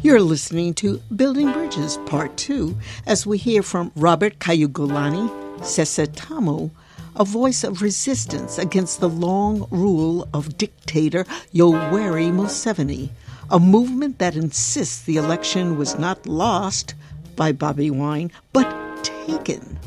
You're listening to Building Bridges, Part 2, as we hear from Robert Kyagulanyi Sesetamu, a voice of resistance against the long rule of dictator Yoweri Museveni, a movement that insists the election was not lost by Bobi Wine, but taken.